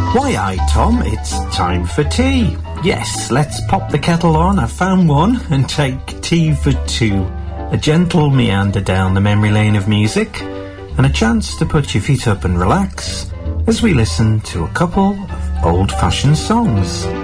Why, aye, Tom, it's time for tea. Yes, let's pop the kettle on, I've found one, and take tea for two. A gentle meander down the memory lane of music, and a chance to put your feet up and relax as we listen to a couple of old-fashioned songs.